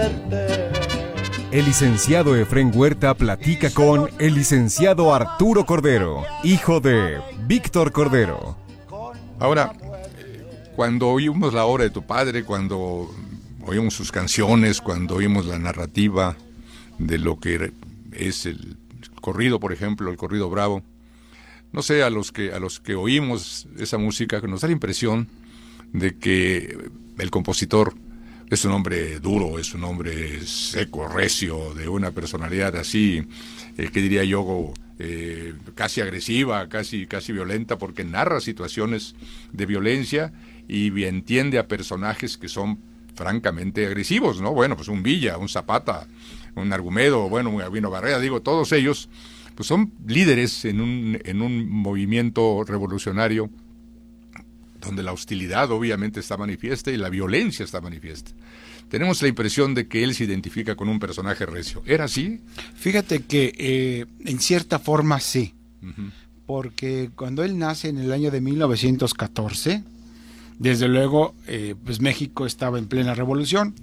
El licenciado Efrén Huerta platica con el licenciado Arturo Cordero, hijo de Víctor Cordero. Ahora, cuando oímos la obra de tu padre, cuando oímos sus canciones, cuando oímos la narrativa de lo que es el corrido, por ejemplo, el corrido bravo, no sé, a los que oímos esa música, nos da la impresión de que el compositor es un hombre duro, es un hombre seco, recio, de una personalidad así, ¿qué diría yo? Casi agresiva, casi violenta, porque narra situaciones de violencia y entiende a personajes que son francamente agresivos, ¿no? Bueno, pues un Villa, un Zapata, un Argumedo, bueno, un Gabino Barrera, digo, todos ellos pues son líderes en un movimiento revolucionario donde la hostilidad obviamente está manifiesta y la violencia está manifiesta. Tenemos la impresión de que él se identifica con un personaje recio. ¿Era así? Fíjate que en cierta forma sí, porque cuando él nace en el año de 1914, desde luego, pues México estaba en plena revolución.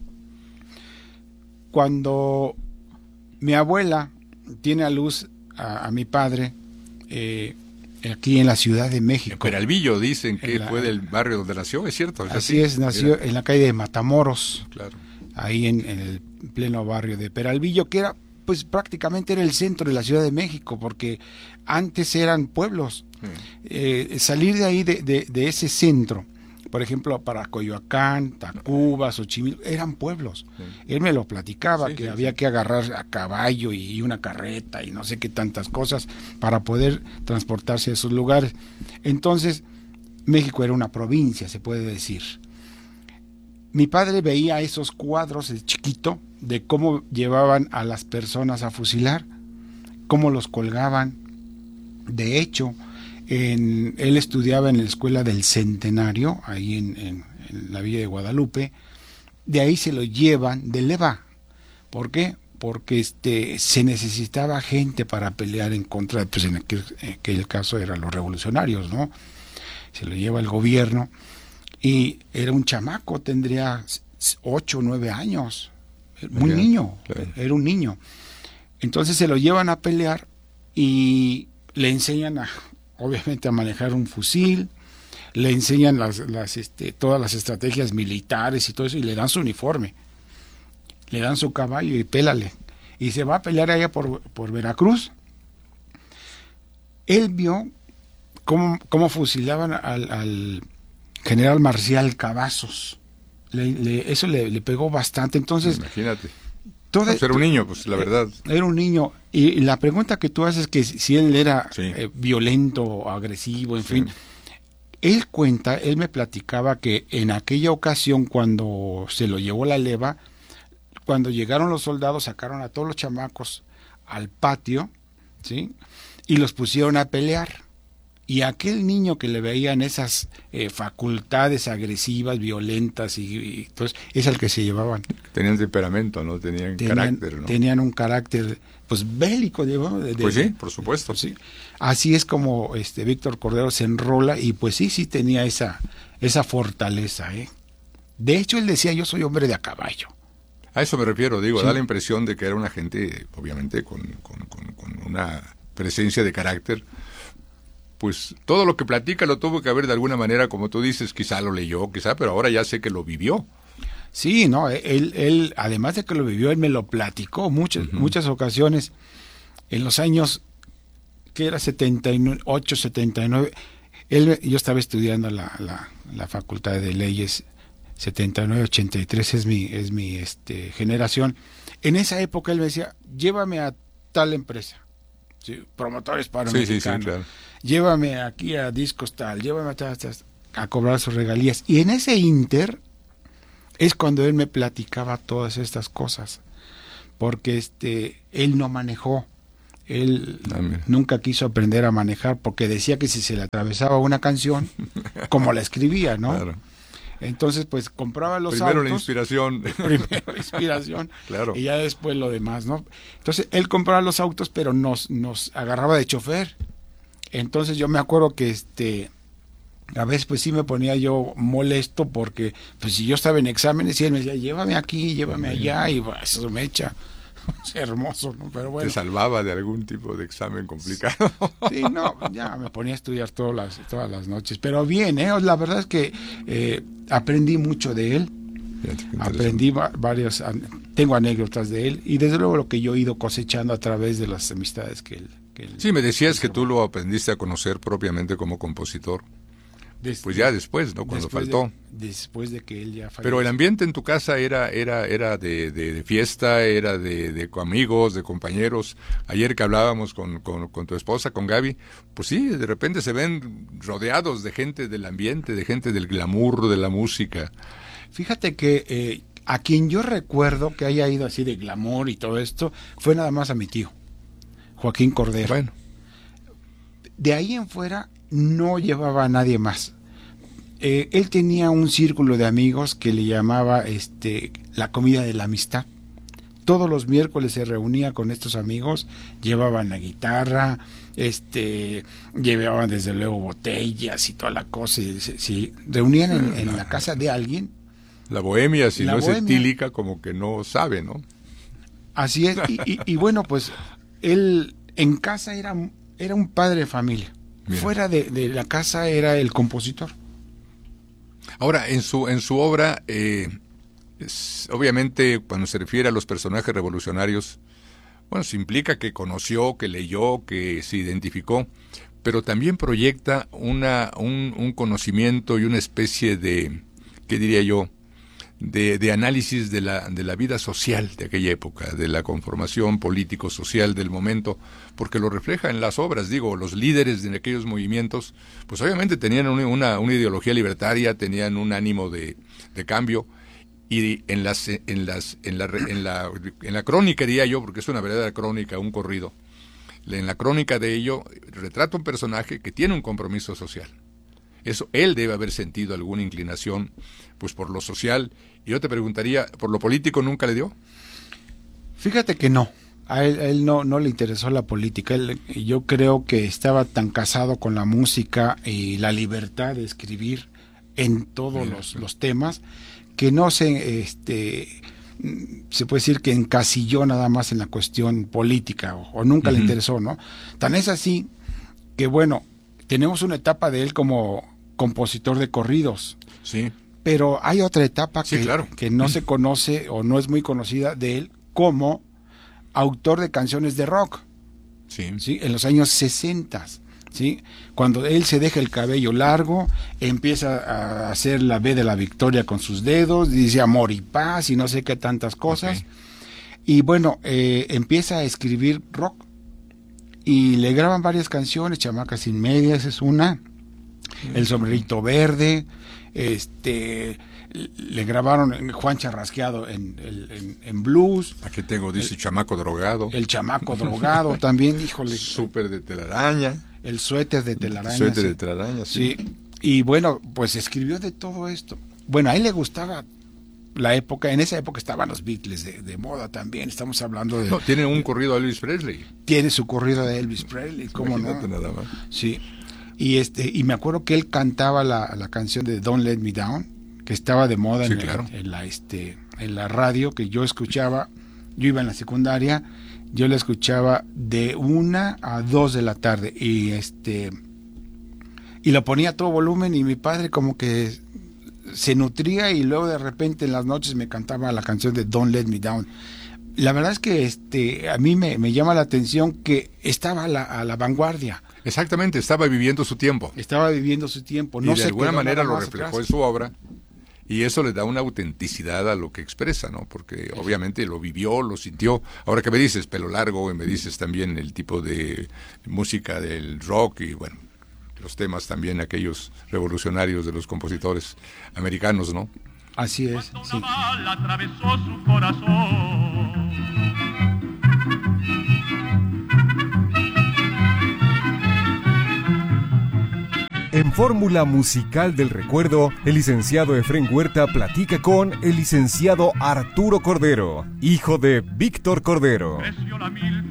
Cuando mi abuela tiene a luz a mi padre, aquí en la Ciudad de México. En Peralvillo dicen que fue del barrio donde nació, ¿es cierto? Así es, nació en la calle de Matamoros, claro, ahí en el pleno barrio de Peralvillo, que era, pues prácticamente era el centro de la Ciudad de México, porque antes eran pueblos. Salir de ahí, de ese centro, por ejemplo, para Coyoacán, Tacuba, Xochimilco, eran pueblos. Él me lo platicaba, que había que agarrar a caballo y una carreta y no sé qué tantas cosas para poder transportarse a esos lugares. Entonces, México era una provincia, se puede decir. Mi padre veía esos cuadros de chiquito de cómo llevaban a las personas a fusilar, cómo los colgaban. De hecho, él estudiaba en la escuela del Centenario, ahí en la Villa de Guadalupe. De ahí se lo llevan de leva. ¿Por qué? Porque se necesitaba gente para pelear en contra, pues en aquel caso eran los revolucionarios, ¿no? Se lo lleva el gobierno y era un chamaco, tendría 8 o 9 años, muy niño, claro. Era un niño. Entonces se lo llevan a pelear y le enseñan obviamente a manejar un fusil, le enseñan todas las estrategias militares y todo eso, y le dan su uniforme, le dan su caballo y pélale, y se va a pelear allá por Veracruz. Él vio cómo fusilaban al general Marcial Cavazos, eso le pegó bastante. Entonces, imagínate. Era un niño, pues la verdad. Era un niño. Y la pregunta que tú haces, que si él era violento o agresivo, en fin. Él me platicaba que en aquella ocasión, cuando se lo llevó la leva, cuando llegaron los soldados, sacaron a todos los chamacos al patio, ¿sí? Y los pusieron a pelear. Y aquel niño que le veían esas facultades agresivas, violentas, y pues es al que se llevaban. Tenían temperamento, ¿no? Tenían carácter, ¿no? Tenían un carácter, pues bélico. Pues sí, por supuesto. Sí. Así es como Víctor Cordero se enrola, y pues sí tenía esa fortaleza, ¿eh? De hecho, él decía, yo soy hombre de a caballo. A eso me refiero, digo, da la impresión de que era una gente, obviamente, con una presencia de carácter. Pues todo lo que platica lo tuvo que ver de alguna manera, como tú dices, quizá lo leyó, pero ahora ya sé que lo vivió. Sí, no, él además de que lo vivió, él me lo platicó muchas ocasiones. En los años que era 78, 79, yo estaba estudiando la Facultad de Leyes, 79, 83 es mi generación. En esa época él me decía, llévame a tal empresa. Sí, promotores para mexicanos. Claro. Llévame aquí a discos tal, llévame a cobrar sus regalías. Y en ese inter es cuando él me platicaba todas estas cosas, porque él no manejó, él nunca quiso aprender a manejar, porque decía que si se le atravesaba una canción, como la escribía, ¿no? Claro. Entonces, pues compraba los autos. Primero la inspiración. Claro. Y ya después lo demás, ¿no? Entonces, él compraba los autos, pero nos agarraba de chofer. Entonces, yo me acuerdo que A veces pues sí me ponía yo molesto porque pues si yo estaba en exámenes y él me decía, llévame aquí, llévame allá, y pues, eso me echa. Es hermoso, ¿no? Pero bueno. Te salvaba de algún tipo de examen complicado. Sí, no, ya me ponía a estudiar todas las noches. Pero bien, la verdad es que aprendí mucho de él. Aprendí tengo anécdotas de él y desde luego lo que yo he ido cosechando a través de las amistades que él sí, me decías que tú lo aprendiste a conocer propiamente como compositor. Pues ya después, ¿no? Cuando faltó. Después de que él ya falleció. Pero el ambiente en tu casa era de fiesta, era de amigos, de compañeros. Ayer que hablábamos con tu esposa, con Gaby, pues sí, de repente se ven rodeados de gente del ambiente, de gente del glamour, de la música. Fíjate que a quien yo recuerdo que haya ido así de glamour y todo esto, fue nada más a mi tío, Joaquín Cordero. Bueno. De ahí en fuera no llevaba a nadie más. Él tenía un círculo de amigos que le llamaba la comida de la amistad. Todos los miércoles se reunía con estos amigos, llevaban la guitarra, llevaban desde luego botellas y toda la cosa, y se reunían en la casa de alguien. La bohemia, si no es etílica, como que no sabe, ¿no? Así es, y bueno, pues él en casa era un padre de familia. Mira. Fuera de la casa era el compositor. Ahora, en su obra, obviamente cuando se refiere a los personajes revolucionarios, bueno, se implica que conoció, que leyó, que se identificó, pero también proyecta un conocimiento y una especie de, ¿qué diría yo?, de análisis de la vida social de aquella época, de la conformación político-social del momento, porque lo refleja en las obras. Digo, los líderes de aquellos movimientos, pues obviamente tenían una ideología libertaria, tenían un ánimo de cambio, y en la crónica, diría yo, porque es una verdadera crónica, un corrido, en la crónica de ello retrata un personaje que tiene un compromiso social. Eso, él debe haber sentido alguna inclinación pues por lo social, y yo te preguntaría, ¿por lo político nunca le dio? Fíjate que no, a él no le interesó la política. Yo creo que estaba tan casado con la música y la libertad de escribir en todos los temas, que no se puede decir que encasilló nada más en la cuestión política, o nunca le interesó, ¿no? Tan es así que, bueno, tenemos una etapa de él como compositor de corridos. Sí. Pero hay otra etapa claro, que no se conoce o no es muy conocida de él como autor de canciones de rock. Sí. En los años 60, ¿sí? Cuando él se deja el cabello largo, empieza a hacer la B de la Victoria con sus dedos, dice amor y paz y no sé qué tantas cosas. Okay. Y bueno, empieza a escribir rock y le graban varias canciones, Chamacas sin medias es una, El sombrerito verde, le grabaron Juan Charrasqueado en blues. Aquí tengo, dice Chamaco Drogado. El Chamaco Drogado también, híjole. Súper de telaraña. El suéter de telaraña. El suéter de telaraña, sí. Y bueno, pues escribió de todo esto. Bueno, a él le gustaba la época, en esa época estaban los Beatles de moda también, estamos hablando de... No, tiene un corrido a Elvis Presley. Tiene su corrido de Elvis Presley, ¿cómo Imagínate no? Nada más. Sí. Y me acuerdo que él cantaba la canción de Don't Let Me Down, que estaba de moda en la radio, que yo escuchaba. Yo iba en la secundaria, yo la escuchaba de 1 a 2 de la tarde y lo ponía a todo volumen, y mi padre como que se nutría, y luego de repente en las noches me cantaba la canción de Don't Let Me Down. La verdad es que a mí me llama la atención que estaba a la vanguardia. Exactamente, estaba viviendo su tiempo. Estaba viviendo su tiempo. No y de alguna manera lo reflejó en su obra, y eso le da una autenticidad a lo que expresa, ¿no? Porque obviamente lo vivió, lo sintió. Ahora que me dices pelo largo, y me dices también el tipo de música del rock, y bueno, los temas también aquellos revolucionarios de los compositores americanos, ¿no? Así es, sí. Atravesó su corazón. En Fórmula Musical del Recuerdo, el licenciado Efrén Huerta platica con el licenciado Arturo Cordero, hijo de Víctor Cordero.